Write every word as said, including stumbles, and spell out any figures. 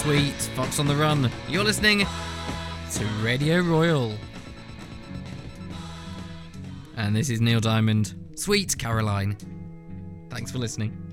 Sweet, Fox on the Run. You're listening to Radio Royal. And this is Neil Diamond, Sweet Caroline. Thanks for listening.